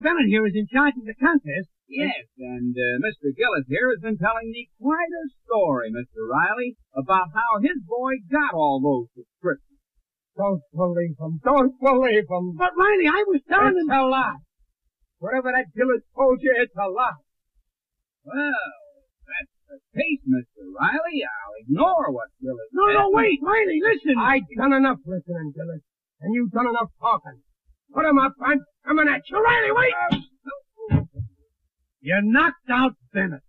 Bennett here is in charge of the contest. Yes, and Mr. Gillis here has been telling me quite a story, Mr. Riley, about how his boy got all those subscriptions. Don't believe him. Don't believe him. But, Riley, I was telling him... It's a lie. Whatever that Gillis told you, it's a lie. Well, that's the case, Mr. Riley. I'll ignore what Gillis said. No, wait, Riley, listen. I've done enough listening, Gillis. And you've done enough talking. Put him up, I'm coming at you. Riley, wait! You knocked out Bennett.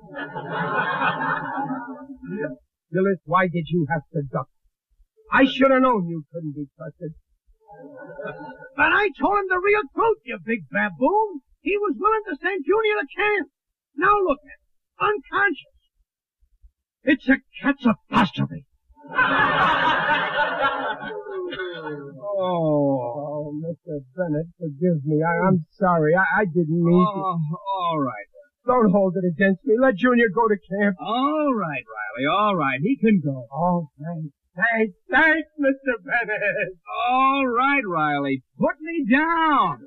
Gillis, why did you have to duck? I should have known you couldn't be trusted. But I told him the real truth, you big baboon. He was willing to send Junior to camp. Now look at him. Unconscious. It's a cat's apostrophe. Oh, Mr. Bennett, forgive me. I'm sorry. I didn't mean to. All right. Don't hold it against me. Let Junior go to camp. All right, Riley, all right. He can go. Oh, thanks, Mr. Bennett. All right, Riley. Put me down.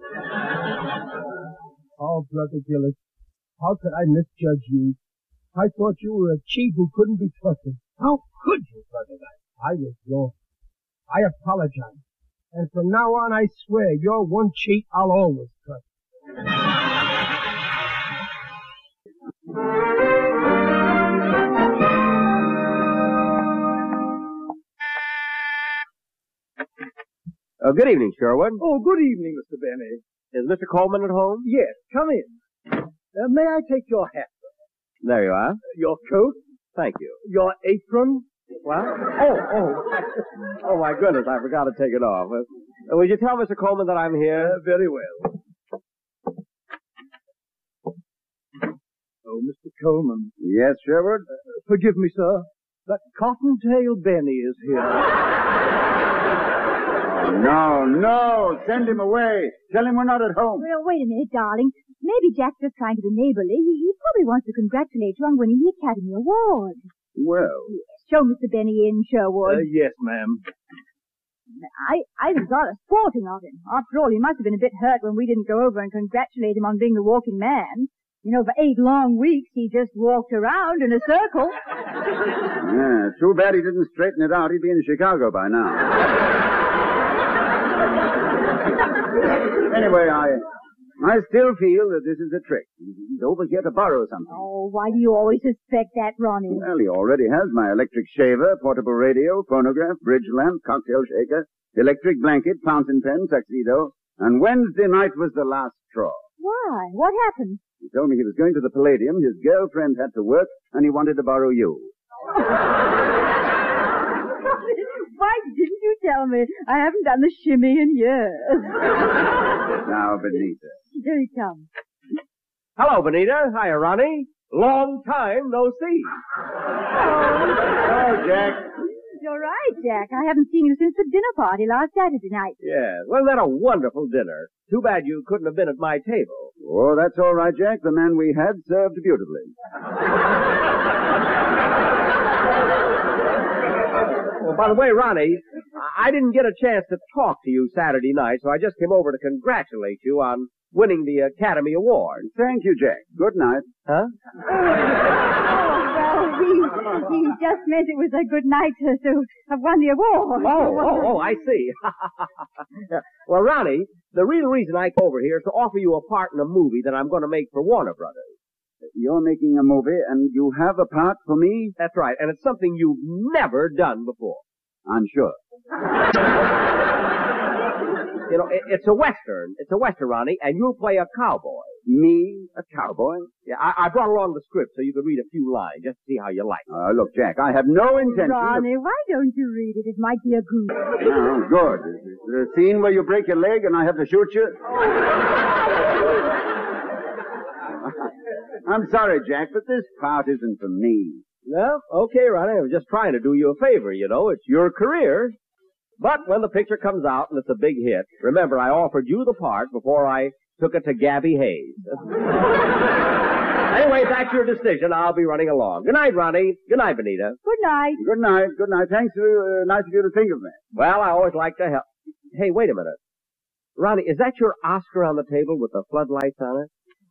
Oh, Brother Gillis, how could I misjudge you? I thought you were a cheat who couldn't be trusted. How could you, Brother Riley? I was wrong. I apologize. And from now on, I swear, you're one cheat I'll always trust. Good evening, Sherwood. Oh, good evening, Mr. Benny. Is Mr. Coleman at home? Yes, come in. May I take your hat, sir? There you are. Your coat? Thank you. Your apron? What? Oh, my goodness, I forgot to take it off. Would you tell Mr. Coleman that I'm here? Very well. Oh, Mr. Coleman. Yes, Sherwood? Forgive me, sir. That Cottontail Benny is here. No. Send him away. Tell him we're not at home. Well, wait a minute, darling. Maybe Jack's just trying to be neighborly. He probably wants to congratulate you on winning the Academy Award. Well. Yes. Show Mr. Benny in, Sherwood. Yes, ma'am. I was rather sporting of him. After all, he must have been a bit hurt when we didn't go over and congratulate him on being the walking man. You know, for 8 long weeks, he just walked around in a circle. Yeah, too bad he didn't straighten it out. He'd be in Chicago by now. Anyway, I still feel that this is a trick. He's over here to borrow something. Oh, why do you always suspect that, Ronnie? Well, he already has my electric shaver, portable radio, phonograph, bridge lamp, cocktail shaker, electric blanket, fountain pen, tuxedo, and Wednesday night was the last straw. Why? What happened? He told me he was going to the Palladium, his girlfriend had to work, and he wanted to borrow you. Why didn't you tell me? I haven't done the shimmy in years. Now, Benita. Here he comes. Hello, Benita. Hiya, Ronnie. Long time no see. Oh, Jack. You're right, Jack. I haven't seen you since the dinner party last Saturday night. Yeah, wasn't that a wonderful dinner? Too bad you couldn't have been at my table. Oh, that's all right, Jack. The man we had served beautifully. Well, by the way, Ronnie, I didn't get a chance to talk to you Saturday night, so I just came over to congratulate you on winning the Academy Award. Thank you, Jack. Good night. Huh? Well, he just meant it was a good night to have won the award. Oh, I see. Well, Ronnie, the real reason I came over here is to offer you a part in a movie that I'm going to make for Warner Brothers. You're making a movie, and you have a part for me? That's right, and it's something you've never done before. I'm sure. You know, it's a Western. It's a Western, Ronnie, and you'll play a cowboy. Me? A cowboy? Yeah, I brought along the script so you could read a few lines just to see how you like it. Look, Jack, I have no intention Ronnie, why don't you read it? It might be a goose. Oh, good. Is there a scene where you break your leg and I have to shoot you? I'm sorry, Jack, but this part isn't for me. No? Okay, Ronnie, I was just trying to do you a favor, you know. It's your career. But when the picture comes out and it's a big hit, remember I offered you the part before I took it to Gabby Hayes. Anyway, that's your decision. I'll be running along. Good night, Ronnie. Good night, Benita. Good night. Good night. Good night. Thanks. Nice of you to think of me. Well, I always like to help. Hey, wait a minute. Ronnie, is that your Oscar on the table with the floodlights on it?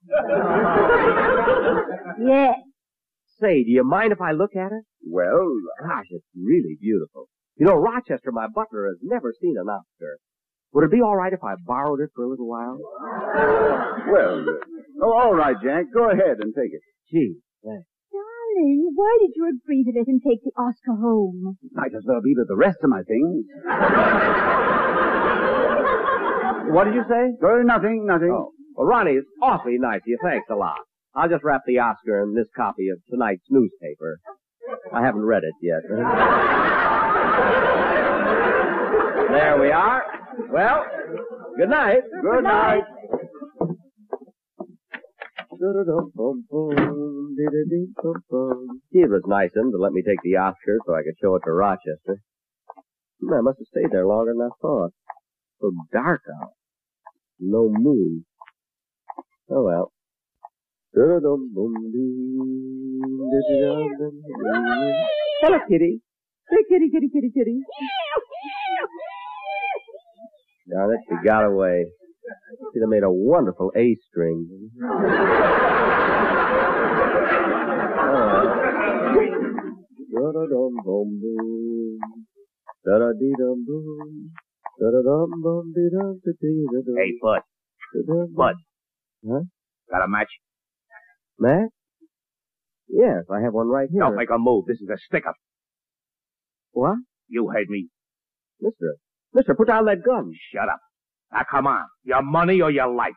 Yes. Say, do you mind if I look at it? Well, Gosh, it's really beautiful. You know, Rochester, my butler, has never seen an Oscar. Would it be all right if I borrowed it for a little while? all right, Jack. Go ahead and take it. Gee, thanks. Darling, why did you agree to let him take the Oscar home? Might as well be with the rest of my things. What did you say? Nothing. Oh. Well, Ronnie, it's awfully nice of you. Thanks a lot. I'll just wrap the Oscar in this copy of tonight's newspaper. I haven't read it yet. There we are. Well, good night. Good night. Gee, it was nice of him to let me take the Oscar so I could show it to Rochester. I must have stayed there longer than I thought. So dark out. No moon. Oh, well. Hello, kitty. Hey, kitty. Darn it, she got away. She'd have made a wonderful A string. Hey, Bud. Bud. Huh? Got a match? Matt? Yes, I have one right here. Don't make a move. This is a stick-up. What? You heard me. Mister, put down that gun. Shut up. Now, come on. Your money or your life?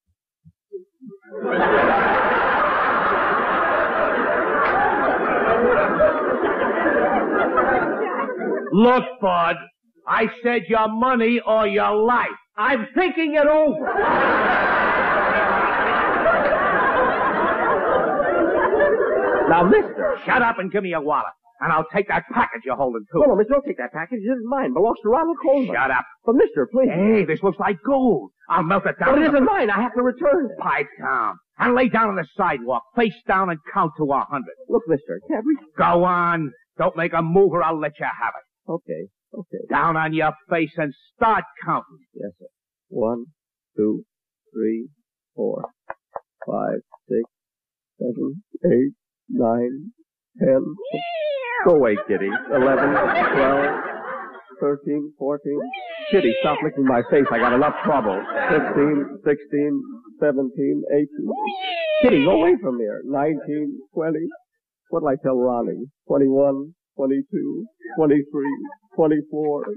Look, Bud. I said your money or your life. I'm thinking it over. Now, mister. Shut up and give me your wallet. And I'll take that package you're holding, too. No, mister, don't take that package. It isn't mine. It belongs to Ronald Coleman. Shut up. But, mister, please. Hey, this looks like gold. I'll melt it down. But it isn't mine. I have to return it. Pipe down. And lay down on the sidewalk, face down, and count to 100. Look, mister, can't we? Go on. Don't make a move or I'll let you have it. Okay. Down on your face and start counting. Yes, sir. 1, 2, 3, 4, 5, 6, 7, 8, 9, 10. Go away, Kitty. 11, 12, 13, 14. Kitty, stop licking my face. I got enough trouble. 15, 16, 17, 18. Kitty, go away from here. 19, 20. What'll I tell Ronnie? 21, 22, 23, 24.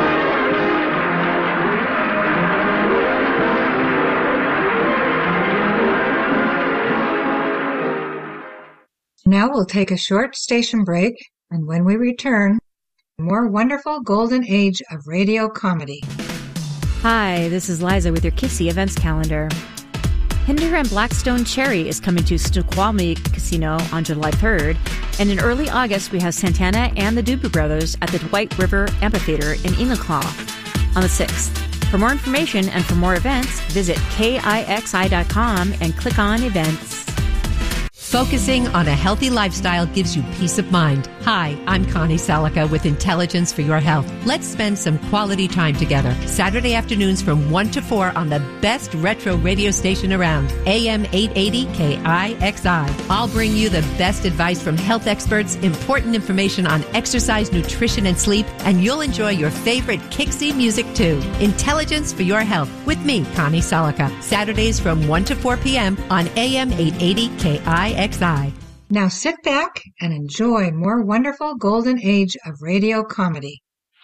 Now we'll take a short station break, and when we return, a more wonderful golden age of radio comedy. Hi, this is Liza with your Kissy events calendar. Hinder and Blackstone Cherry is coming to Snoqualmie Casino on July 3rd, and in early August we have Santana and the Dubu Brothers at the White River Amphitheater in Enumclaw on the 6th. For more information and for more events, visit KIXI.com and click on Events. Focusing on a healthy lifestyle gives you peace of mind. Hi, I'm Connie Salica with Intelligence for Your Health. Let's spend some quality time together. Saturday afternoons from 1 to 4 on the best retro radio station around, AM 880 KIXI. I'll bring you the best advice from health experts, important information on exercise, nutrition, and sleep, and you'll enjoy your favorite Kixie music too. Intelligence for Your Health with me, Connie Salica. Saturdays from 1 to 4 p.m. on AM 880 KIXI. Now sit back and enjoy more wonderful golden age of radio comedy.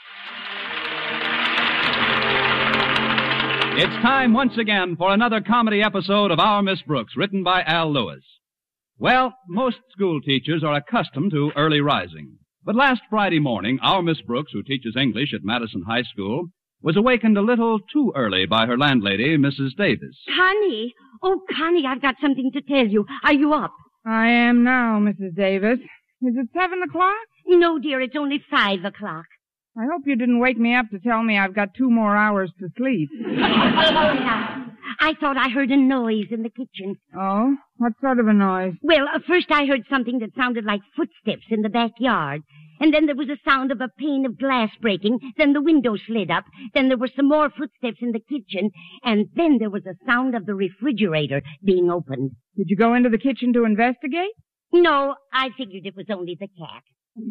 It's time once again for another comedy episode of Our Miss Brooks, written by Al Lewis. Well, most school teachers are accustomed to early rising. But last Friday morning, our Miss Brooks, who teaches English at Madison High School, was awakened a little too early by her landlady, Mrs. Davis. Connie! Oh, Connie, I've got something to tell you. Are you up? I am now, Mrs. Davis. Is it 7 o'clock? No, dear, it's only 5 o'clock. I hope you didn't wake me up to tell me I've got 2 more hours to sleep. I thought I heard a noise in the kitchen. Oh? What sort of a noise? Well, first I heard something that sounded like footsteps in the backyard. And then there was a sound of a pane of glass breaking. Then the window slid up. Then there were some more footsteps in the kitchen. And then there was a sound of the refrigerator being opened. Did you go into the kitchen to investigate? No, I figured it was only the cat.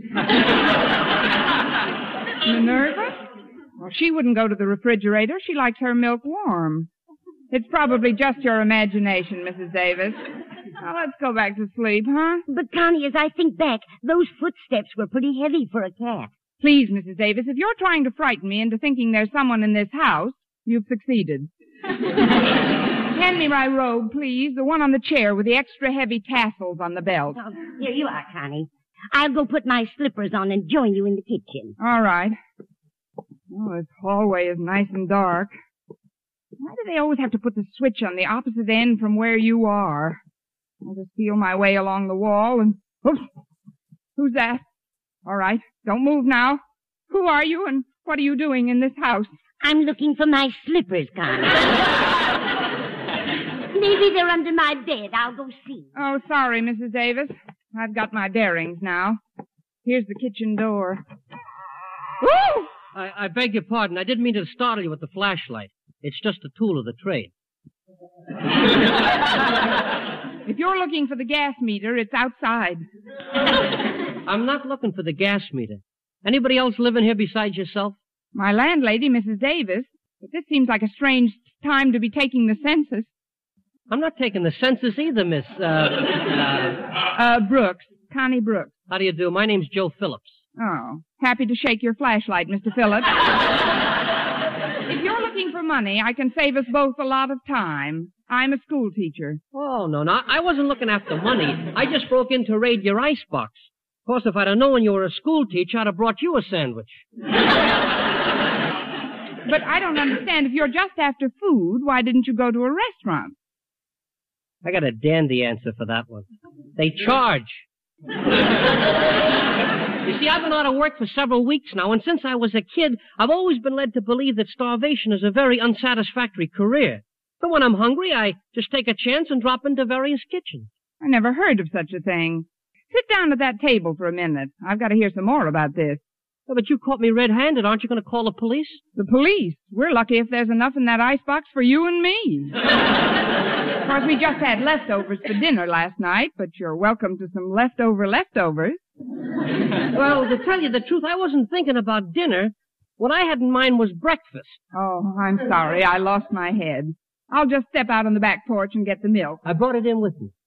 Minerva? Well, she wouldn't go to the refrigerator. She likes her milk warm. It's probably just your imagination, Mrs. Davis. Now, let's go back to sleep, huh? But, Connie, as I think back, those footsteps were pretty heavy for a cat. Please, Mrs. Davis, if you're trying to frighten me into thinking there's someone in this house, you've succeeded. Hand me my robe, please. The one on the chair with the extra heavy tassels on the belt. Oh, here you are, Connie. I'll go put my slippers on and join you in the kitchen. All right. Oh, this hallway is nice and dark. Why do they always have to put the switch on the opposite end from where you are? I'll just feel my way along the wall and... Oops! Who's that? All right, don't move now. Who are you and what are you doing in this house? I'm looking for my slippers, Connie. Maybe they're under my bed. I'll go see. Oh, sorry, Mrs. Davis. I've got my bearings now. Here's the kitchen door. Woo! I beg your pardon. I didn't mean to startle you with the flashlight. It's just a tool of the trade. If you're looking for the gas meter, it's outside. I'm not looking for the gas meter. Anybody else living here besides yourself? My landlady, Mrs. Davis. But this seems like a strange time to be taking the census. I'm not taking the census either, Miss, Brooks. Connie Brooks. How do you do? My name's Joe Phillips. Oh, happy to shake your flashlight, Mr. Phillips. If you're looking for money, I can save us both a lot of time. I'm a school teacher. Oh, no, I wasn't looking after money. I just broke in to raid your icebox. Of course, if I'd have known you were a school teacher, I'd have brought you a sandwich. But I don't understand. If you're just after food, why didn't you go to a restaurant? I got a dandy answer for that one. They charge. You see, I've been out of work for several weeks now, and since I was a kid, I've always been led to believe that starvation is a very unsatisfactory career. But when I'm hungry, I just take a chance and drop into various kitchens. I never heard of such a thing. Sit down at that table for a minute. I've got to hear some more about this. Oh, but you caught me red-handed. Aren't you going to call the police? The police? We're lucky if there's enough in that icebox for you and me. Of course, we just had leftovers for dinner last night, but you're welcome to some leftovers. Well, to tell you the truth, I wasn't thinking about dinner. What I had in mind was breakfast. Oh, I'm sorry. I lost my head. I'll just step out on the back porch and get the milk. I brought it in with me.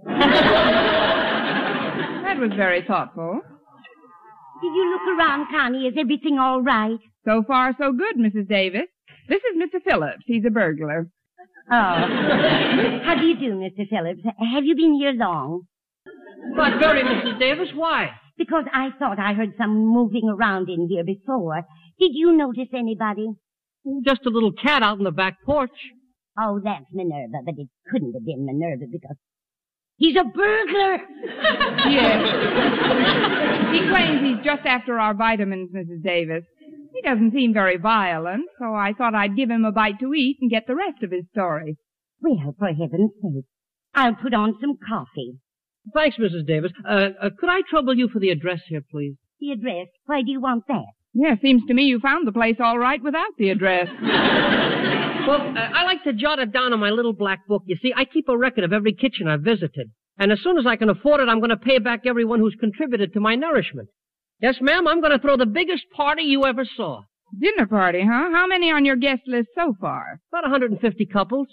That was very thoughtful. Did you look around, Connie? Is everything all right? So far, so good, Mrs. Davis. This is Mr. Phillips. He's a burglar. Oh. How do you do, Mr. Phillips? Have you been here long? Not very, Mrs. Davis. Why? Because I thought I heard some moving around in here before. Did you notice anybody? Just a little cat out on the back porch. Oh, that's Minerva, but it couldn't have been Minerva because he's a burglar. Yes. He claims he's just after our vitamins, Mrs. Davis. He doesn't seem very violent, so I thought I'd give him a bite to eat and get the rest of his story. Well, for heaven's sake, I'll put on some coffee. Thanks, Mrs. Davis. Could I trouble you for the address here, please? The address? Why do you want that? Yeah, seems to me you found the place all right without the address. Well, I like to jot it down in my little black book. You see, I keep a record of every kitchen I've visited. And as soon as I can afford it, I'm going to pay back everyone who's contributed to my nourishment. Yes, ma'am, I'm going to throw the biggest party you ever saw. Dinner party, huh? How many on your guest list so far? About 150 couples.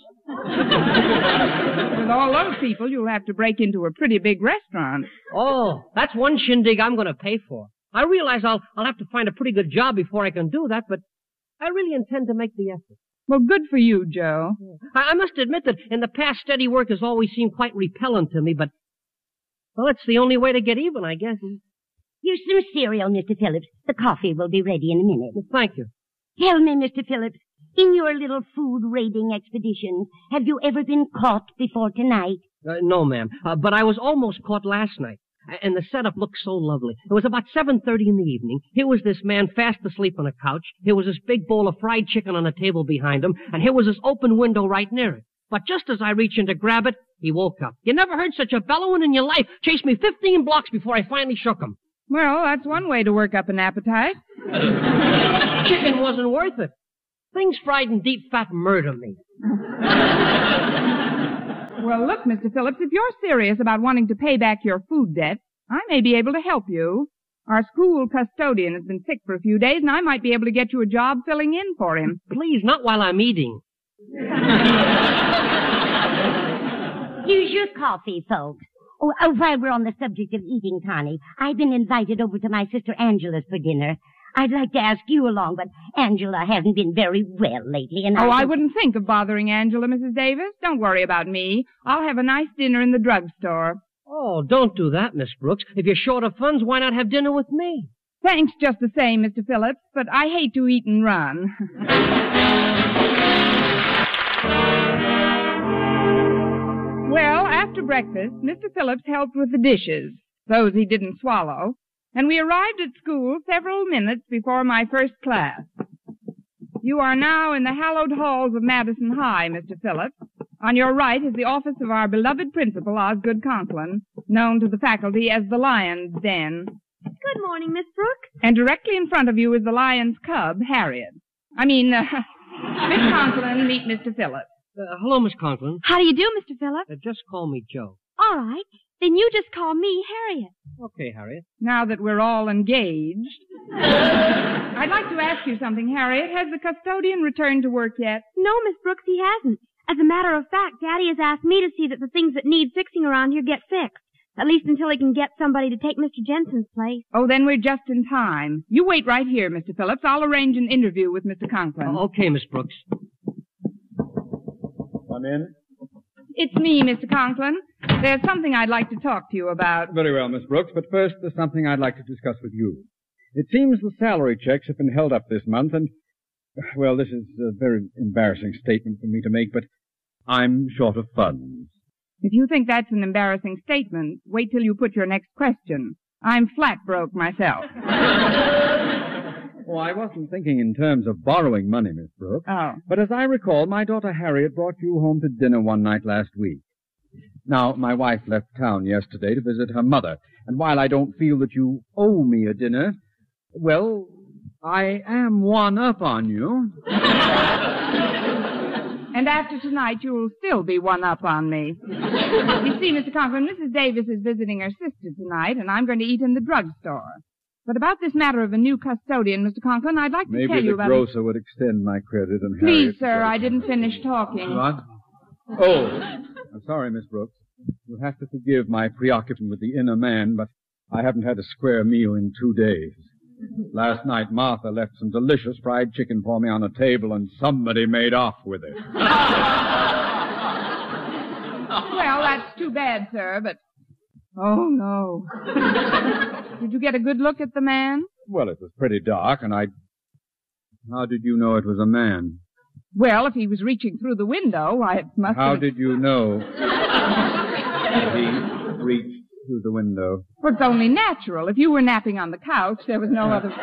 With all those people, you'll have to break into a pretty big restaurant. Oh, that's one shindig I'm going to pay for. I realize I'll have to find a pretty good job before I can do that, but I really intend to make the effort. Well, good for you, Joe. I must admit that in the past, steady work has always seemed quite repellent to me, but, well, it's the only way to get even, I guess. Here's some cereal, Mr. Phillips. The coffee will be ready in a minute. Thank you. Tell me, Mr. Phillips, in your little food raiding expeditions, have you ever been caught before tonight? No, ma'am. But I was almost caught last night. And the setup looked so lovely. It was about 7:30 in the evening. Here was this man fast asleep on a couch. Here was this big bowl of fried chicken on a table behind him. And here was this open window right near it. But just as I reached in to grab it, he woke up. You never heard such a bellowing in your life. Chased me 15 blocks before I finally shook him. Well, that's one way to work up an appetite. Chicken wasn't worth it. Things fried in deep fat murder me. Well, look, Mr. Phillips, if you're serious about wanting to pay back your food debt, I may be able to help you. Our school custodian has been sick for a few days, and I might be able to get you a job filling in for him. Please, not while I'm eating. Here's your coffee, folks. Oh, while we're on the subject of eating, Connie, I've been invited over to my sister Angela's for dinner. I'd like to ask you along, but Angela hasn't been very well lately, and I wouldn't think of bothering Angela, Mrs. Davis. Don't worry about me. I'll have a nice dinner in the drugstore. Oh, don't do that, Miss Brooks. If you're short of funds, why not have dinner with me? Thanks just the same, Mr. Phillips, but I hate to eat and run. Well, after breakfast, Mr. Phillips helped with the dishes, those he didn't swallow, and we arrived at school several minutes before my first class. You are now in the hallowed halls of Madison High, Mr. Phillips. On your right is the office of our beloved principal, Osgood Conklin, known to the faculty as the Lion's Den. Good morning, Miss Brooks. And directly in front of you is the lion's cub, Harriet. Miss Conklin, meet Mr. Phillips. Hello, Miss Conklin. How do you do, Mr. Phillips? Just call me Joe. All right. Then you just call me Harriet. Okay, Harriet. Now that we're all engaged, I'd like to ask you something, Harriet. Has the custodian returned to work yet? No, Miss Brooks, he hasn't. As a matter of fact, Daddy has asked me to see that the things that need fixing around here get fixed. At least until he can get somebody to take Mr. Jensen's place. Oh, then we're just in time. You wait right here, Mr. Phillips. I'll arrange an interview with Mr. Conklin. Okay, Miss Brooks. Come in. It's me, Mr. Conklin. There's something I'd like to talk to you about. Very well, Miss Brooks, but first there's something I'd like to discuss with you. It seems the salary checks have been held up this month, and, well, this is a very embarrassing statement for me to make, but I'm short of funds. If you think that's an embarrassing statement, wait till you put your next question. I'm flat broke myself. Oh, I wasn't thinking in terms of borrowing money, Miss Brooks. Oh. But as I recall, my daughter Harriet brought you home to dinner one night last week. Now, my wife left town yesterday to visit her mother, and while I don't feel that you owe me a dinner, well, I am one up on you. And after tonight, you'll still be one up on me. You see, Mr. Conklin, Mrs. Davis is visiting her sister tonight, and I'm going to eat in the drugstore. But about this matter of a new custodian, Mr. Conklin, I'd like to tell you about... Maybe the grocer would extend my credit and Please, sir, I didn't finish talking. What? Oh, I'm sorry, Miss Brooks. You'll have to forgive my preoccupation with the inner man, but I haven't had a square meal in 2 days. Last night, Martha left some delicious fried chicken for me on a table, and somebody made off with it. Well, that's too bad, sir, but... Oh, no. Did you get a good look at the man? Well, it was pretty dark, and How did you know it was a man? Well, if he was reaching through the window, why, it must How have... did you know that he reached through the window? Well, it's only natural. If you were napping on the couch, there was no other...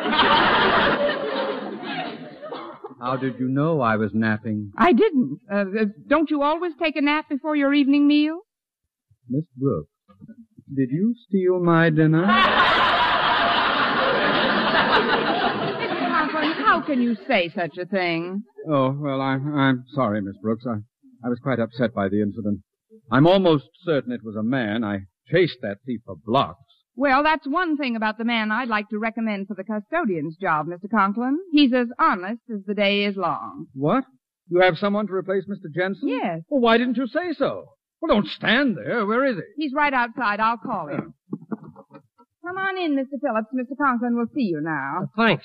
How did you know I was napping? I didn't. Don't you always take a nap before your evening meal? Miss Brooks, did you steal my dinner? Mr. Conklin, how can you say such a thing? Oh, well, I'm sorry, Miss Brooks. I was quite upset by the incident. I'm almost certain it was a man. I chased that thief for blocks. Well, that's one thing about the man I'd like to recommend for the custodian's job, Mr. Conklin. He's as honest as the day is long. What? You have someone to replace Mr. Jensen? Yes. Well, why didn't you say so? Well, don't stand there. Where is he? He's right outside. I'll call him. Come on in, Mr. Phillips. Mr. Conklin will see you now. Thanks.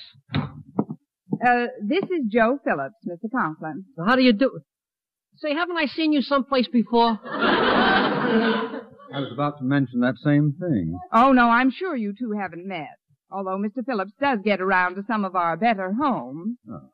This is Joe Phillips, Mr. Conklin. Well, how do you do? Say, haven't I seen you someplace before? I was about to mention that same thing. Oh, no, I'm sure you two haven't met. Although Mr. Phillips does get around to some of our better homes. Oh.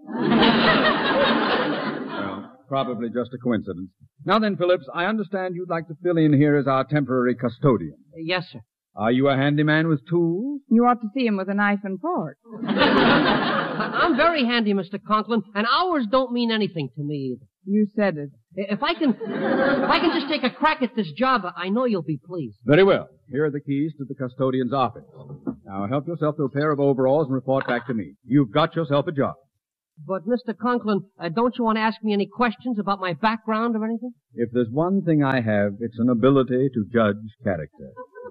Well, probably just a coincidence. Now then, Phillips, I understand you'd like to fill in here as our temporary custodian. Yes, sir. Are you a handyman with tools? You ought to see him with a knife and fork. I'm very handy, Mr. Conklin, and hours don't mean anything to me either. You said it. If I can just take a crack at this job, I know you'll be pleased. Very well. Here are the keys to the custodian's office. Now help yourself to a pair of overalls and report back to me. You've got yourself a job. But, Mr. Conklin, don't you want to ask me any questions about my background or anything? If there's one thing I have, it's an ability to judge character.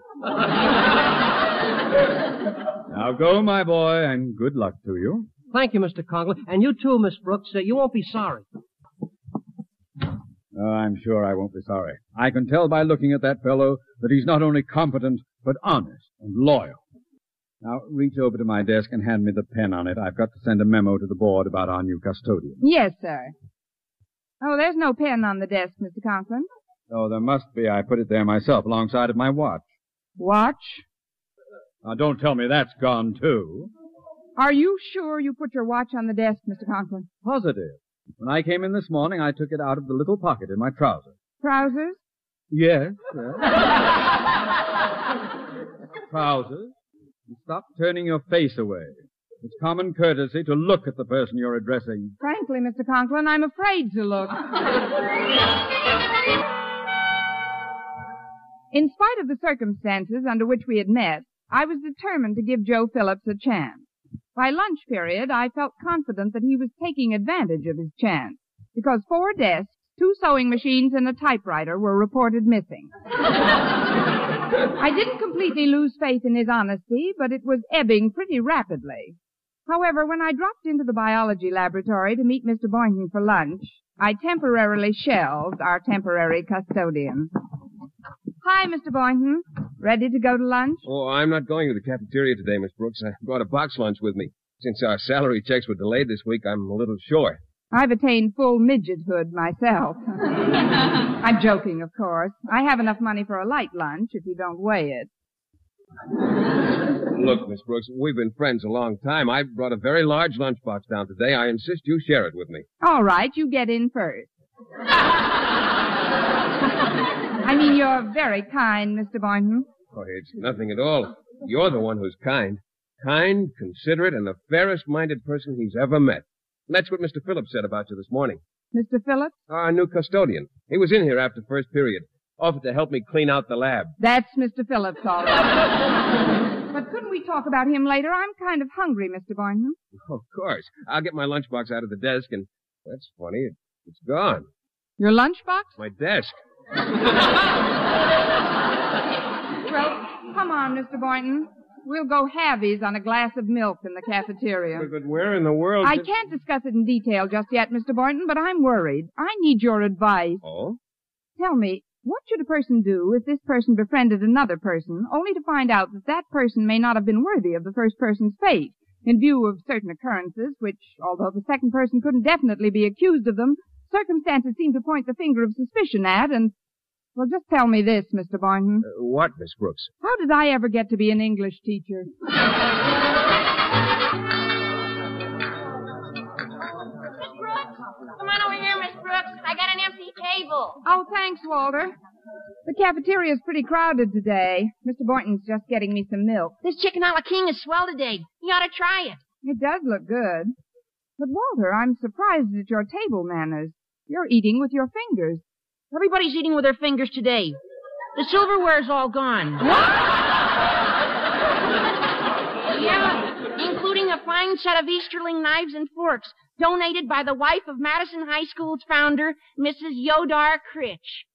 Now go, my boy, and good luck to you. Thank you, Mr. Conklin. And you too, Miss Brooks. You won't be sorry. Oh, I'm sure I won't be sorry. I can tell by looking at that fellow that he's not only competent, but honest and loyal. Now, reach over to my desk and hand me the pen on it. I've got to send a memo to the board about our new custodian. Yes, sir. Oh, there's no pen on the desk, Mr. Conklin. Oh, there must be. I put it there myself, alongside of my watch. Watch? Now, don't tell me that's gone, too. Are you sure you put your watch on the desk, Mr. Conklin? Positive. When I came in this morning, I took it out of the little pocket in my trousers. Trousers? Yes. Trousers. And stop turning your face away. It's common courtesy to look at the person you're addressing. Frankly, Mr. Conklin, I'm afraid to look. In spite of the circumstances under which we had met, I was determined to give Joe Phillips a chance. By lunch period, I felt confident that he was taking advantage of his chance, because 4 desks, 2 sewing machines, and a typewriter were reported missing. I didn't completely lose faith in his honesty, but it was ebbing pretty rapidly. However, when I dropped into the biology laboratory to meet Mr. Boynton for lunch, I temporarily shelved our temporary custodian. Hi, Mr. Boynton. Ready to go to lunch? Oh, I'm not going to the cafeteria today, Miss Brooks. I brought a box lunch with me. Since our salary checks were delayed this week, I'm a little short. I've attained full midgethood myself. I'm joking, of course. I have enough money for a light lunch if you don't weigh it. Look, Miss Brooks, we've been friends a long time. I brought a very large lunchbox down today. I insist you share it with me. All right, you get in first. I mean, you're very kind, Mr. Boynton. Oh, it's nothing at all. You're the one who's kind. Kind, considerate, and the fairest-minded person he's ever met. That's what Mr. Phillips said about you this morning. Mr. Phillips? Our new custodian. He was in here after first period. Offered to help me clean out the lab. That's Mr. Phillips, all right. But couldn't we talk about him later? I'm kind of hungry, Mr. Boynton. Of course. I'll get my lunchbox out of the desk and... That's funny. It's gone. Your lunchbox? My desk. Well, come on, Mr. Boynton. We'll go halvies on a glass of milk in the cafeteria. But where in the world... I can't discuss it in detail just yet, Mr. Boynton, but I'm worried. I need your advice. Oh? Tell me, what should a person do if this person befriended another person, only to find out that that person may not have been worthy of the first person's fate, in view of certain occurrences which, although the second person couldn't definitely be accused of them, circumstances seem to point the finger of suspicion at, and... Well, just tell me this, Mr. Boynton. What, Miss Brooks? How did I ever get to be an English teacher? Miss Brooks, come on over here, Miss Brooks. I got an empty table. Oh, thanks, Walter. The cafeteria's pretty crowded today. Mr. Boynton's just getting me some milk. This chicken a la king is swell today. You ought to try it. It does look good. But, Walter, I'm surprised at your table manners. You're eating with your fingers. Everybody's eating with their fingers today. The silverware's all gone. Yeah, including a fine set of Easterling knives and forks, donated by the wife of Madison High School's founder, Mrs. Yodar Critch.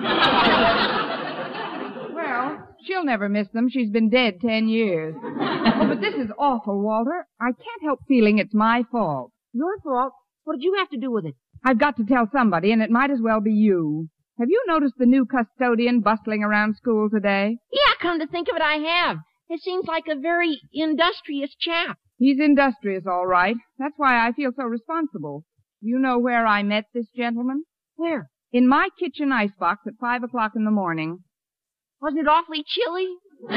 Well, she'll never miss them. She's been dead 10 years. Oh, but this is awful, Walter. I can't help feeling it's my fault. Your fault? What did you have to do with it? I've got to tell somebody, and it might as well be you. Have you noticed the new custodian bustling around school today? Yeah, come to think of it, I have. It seems like a very industrious chap. He's industrious, all right. That's why I feel so responsible. You know where I met this gentleman? Where? In my kitchen icebox at 5 o'clock in the morning. Wasn't it awfully chilly?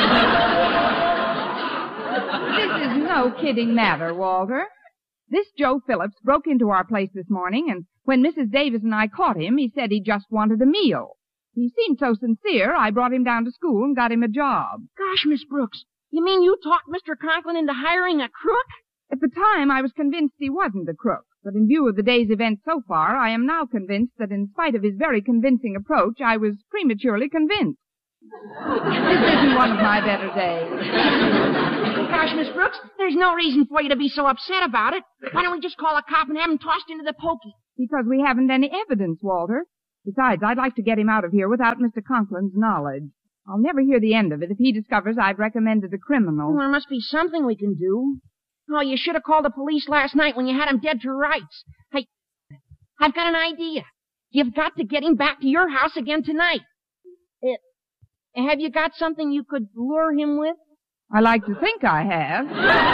This is no kidding matter, Walter. This Joe Phillips broke into our place this morning, and when Mrs. Davis and I caught him, he said he just wanted a meal. He seemed so sincere, I brought him down to school and got him a job. Gosh, Miss Brooks, you mean you talked Mr. Conklin into hiring a crook? At the time, I was convinced he wasn't a crook. But in view of the day's events so far, I am now convinced that in spite of his very convincing approach, I was prematurely convinced. This isn't one of my better days. Gosh, Miss Brooks, there's no reason for you to be so upset about it. Why don't we just call a cop and have him tossed into the pokey? Because we haven't any evidence, Walter. Besides, I'd like to get him out of here without Mr. Conklin's knowledge. I'll never hear the end of it if he discovers I've recommended a criminal. Well, there must be something we can do. Oh, you should have called the police last night when you had him dead to rights. Hey, I've got an idea. You've got to get him back to your house again tonight. Have you got something you could lure him with? I like to think I have.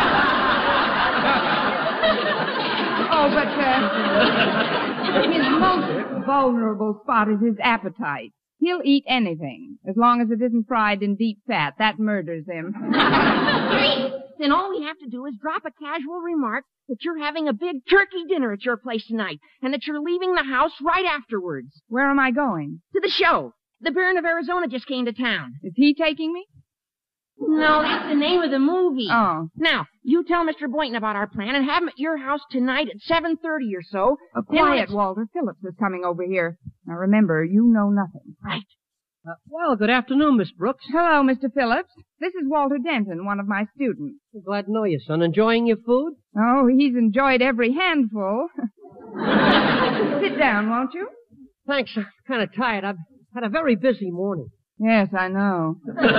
But his most vulnerable spot is his appetite. He'll eat anything, as long as it isn't fried in deep fat. That murders him. Then all we have to do is drop a casual remark that you're having a big turkey dinner at your place tonight, and that you're leaving the house right afterwards. Where am I going? To the show. The Baron of Arizona just came to town. Is he taking me? No, that's the name of the movie. Oh. Now, you tell Mr. Boynton about our plan and have him at your house tonight at 7:30 or so. Quiet, Walter. Phillips is coming over here. Now remember, you know nothing. Right. Well, good afternoon, Miss Brooks. Hello, Mr. Phillips. This is Walter Denton, one of my students. Glad to know you, son. Enjoying your food? Oh, he's enjoyed every handful. Sit down, won't you? Thanks. I'm kind of tired. I've had a very busy morning. Yes, I know.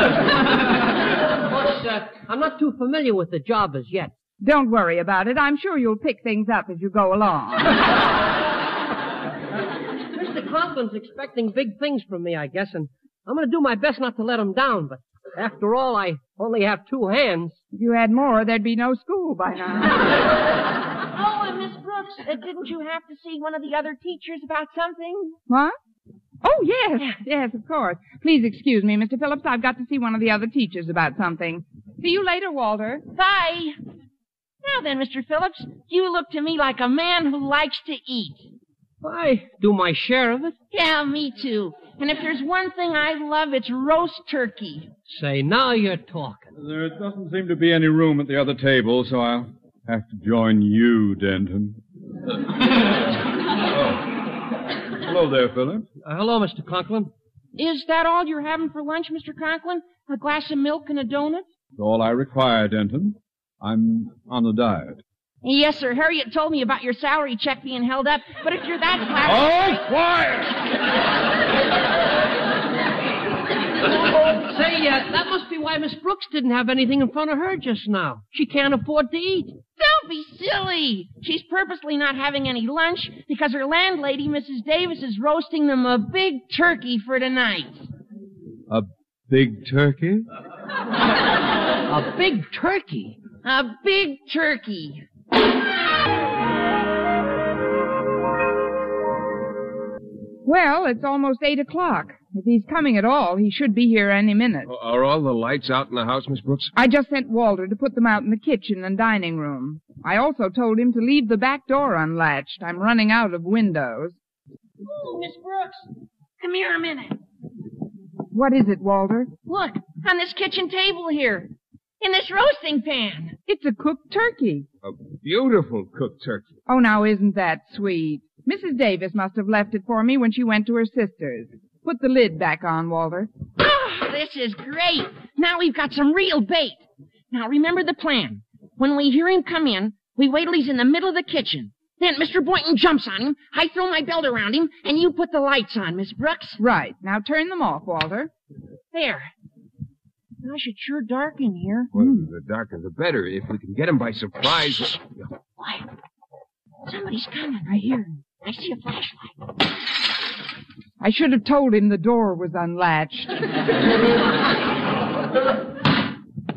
Of course, I'm not too familiar with the job as yet. Don't worry about it. I'm sure you'll pick things up as you go along. Mr. Conklin's expecting big things from me, I guess, and I'm going to do my best not to let him down, but after all, I only have 2 hands. If you had more, there'd be no school by now. Oh, Miss Brooks, didn't you have to see one of the other teachers about something? What? Oh, yes, of course. Please excuse me, Mr. Phillips. I've got to see one of the other teachers about something. See you later, Walter. Bye. Now then, Mr. Phillips, you look to me like a man who likes to eat. I do my share of it. Yeah, me too. And if there's one thing I love, it's roast turkey. Say, now you're talking. There doesn't seem to be any room at the other table, so I'll have to join you, Denton. Hello there, Phillips. Hello, Mr. Conklin. Is that all you're having for lunch, Mr. Conklin? A glass of milk and a donut? That's all I require, Denton. I'm on the diet. Yes, sir. Harriet told me about your salary check being held up, but if you're that glad... Oh, quiet! Say, that must be why Miss Brooks didn't have anything in front of her just now. She can't afford to eat. Don't be silly. She's purposely not having any lunch because her landlady, Mrs. Davis, is roasting them a big turkey for tonight. A big turkey? A big turkey? A big turkey. Well, it's almost 8 o'clock. If he's coming at all, he should be here any minute. Are all the lights out in the house, Miss Brooks? I just sent Walter to put them out in the kitchen and dining room. I also told him to leave the back door unlatched. I'm running out of windows. Oh, Miss Brooks, come here a minute. What is it, Walter? Look, on this kitchen table here, in this roasting pan. It's a cooked turkey. A beautiful cooked turkey. Oh, now isn't that sweet? Mrs. Davis must have left it for me when she went to her sister's. Put the lid back on, Walter. Oh, this is great. Now we've got some real bait. Now remember the plan. When we hear him come in, we wait till he's in the middle of the kitchen. Then Mr. Boynton jumps on him, I throw my belt around him, and you put the lights on, Miss Brooks. Right. Now turn them off, Walter. There. Gosh, it's sure dark in here. Well, the darker the better. If we can get him by surprise... Why? Somebody's coming. I hear him. I see a flashlight. I should have told him the door was unlatched.